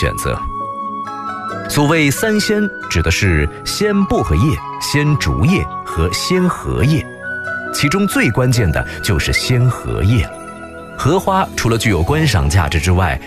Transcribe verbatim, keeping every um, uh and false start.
选择。所谓三鲜，指的是鲜薄荷叶、鲜竹叶和鲜荷叶，其中最关键的就是鲜荷叶了。荷花除了具有观赏价值之外，